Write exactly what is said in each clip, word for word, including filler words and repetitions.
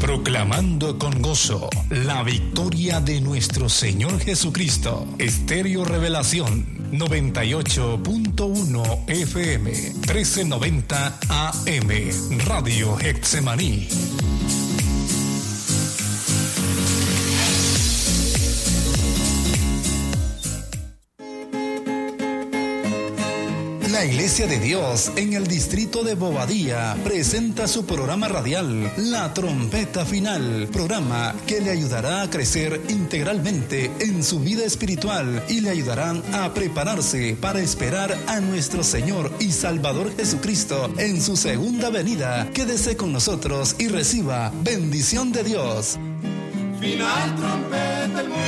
Proclamando con gozo la victoria de nuestro Señor Jesucristo. Estéreo Revelación noventa y ocho punto uno F M, trece noventa A M, Radio Getsemaní. La Iglesia de Dios en el distrito de Bobadilla presenta su programa radial La Trompeta Final, programa que le ayudará a crecer integralmente en su vida espiritual y le ayudarán a prepararse para esperar a nuestro Señor y Salvador Jesucristo en su segunda venida. Quédese con nosotros y reciba bendición de Dios. Final trompeta el mundo.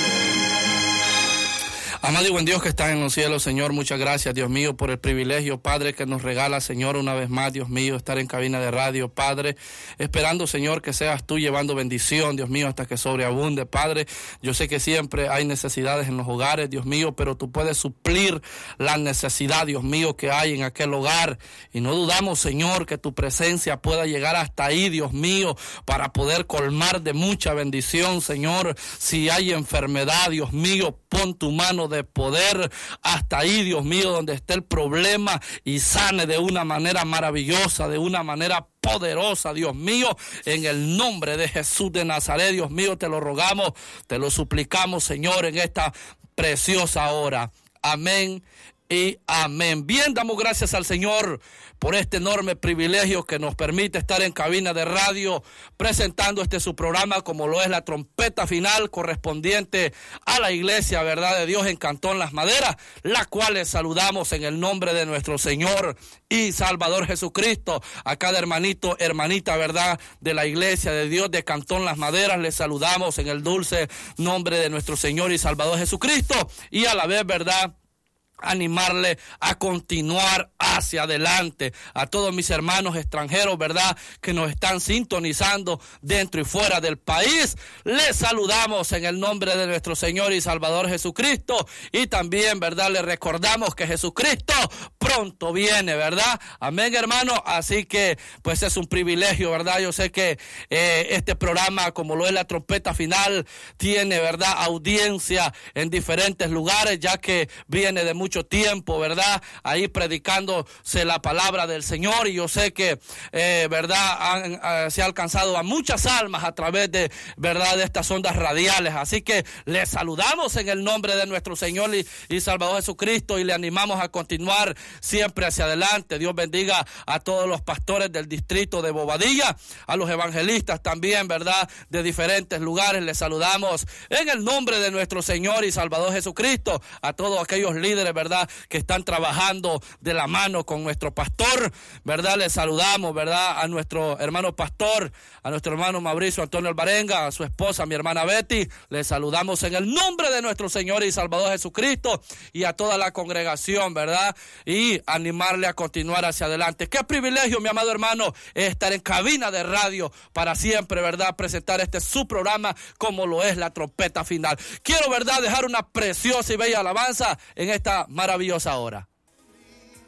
Amado y buen Dios que está en los cielos, Señor, muchas gracias, Dios mío, por el privilegio, Padre, que nos regala, Señor, una vez más, Dios mío, estar en cabina de radio, Padre, esperando, Señor, que seas tú llevando bendición, Dios mío, hasta que sobreabunde, Padre. Yo sé que siempre hay necesidades en los hogares, Dios mío, pero tú puedes suplir la necesidad, Dios mío, que hay en aquel hogar, y no dudamos, Señor, que tu presencia pueda llegar hasta ahí, Dios mío, para poder colmar de mucha bendición, Señor. Si hay enfermedad, Dios mío, pon tu mano de poder hasta ahí, Dios mío, donde esté el problema, y sane de una manera maravillosa, de una manera poderosa, Dios mío, en el nombre de Jesús de Nazaret, Dios mío, te lo rogamos, te lo suplicamos, Señor, en esta preciosa hora. Amén y amén. Bien, damos gracias al Señor por este enorme privilegio que nos permite estar en cabina de radio presentando este su programa, como lo es La Trompeta Final, correspondiente a la Iglesia Verdad de Dios en Cantón Las Maderas, la cual les saludamos en el nombre de nuestro Señor y Salvador Jesucristo. A cada hermanito, hermanita, verdad, de la Iglesia de Dios de Cantón Las Maderas, les saludamos en el dulce nombre de nuestro Señor y Salvador Jesucristo, y a la vez, verdad, animarle a continuar hacia adelante. A todos mis hermanos extranjeros, verdad, que nos están sintonizando dentro y fuera del país, les saludamos en el nombre de nuestro Señor y Salvador Jesucristo, y también, verdad, les recordamos que Jesucristo pronto viene, verdad. Amén, hermano. Así que pues es un privilegio, verdad. Yo sé que eh, este programa, como lo es La Trompeta Final, tiene, verdad, audiencia en diferentes lugares, ya que viene de mucho tiempo, verdad, ahí predicándose la palabra del Señor, y yo sé que, eh, verdad, han, uh, se ha alcanzado a muchas almas a través de, verdad, de estas ondas radiales. Así que les saludamos en el nombre de nuestro Señor y, y Salvador Jesucristo, y le animamos a continuar siempre hacia adelante. Dios bendiga a todos los pastores del distrito de Bobadilla, a los evangelistas también, verdad, de diferentes lugares. Les saludamos en el nombre de nuestro Señor y Salvador Jesucristo, a todos aquellos líderes, verdad, que están trabajando de la mano con nuestro pastor, verdad. Les saludamos, verdad, a nuestro hermano pastor, a nuestro hermano Mauricio Antonio Alvarenga, a su esposa, mi hermana Betty. Les saludamos en el nombre de nuestro Señor y Salvador Jesucristo, y a toda la congregación, verdad, y animarle a continuar hacia adelante. Qué privilegio, mi amado hermano, estar en cabina de radio para siempre, verdad, presentar este su programa, como lo es La Trompeta Final. Quiero, verdad, dejar una preciosa y bella alabanza en esta maravillosa hora.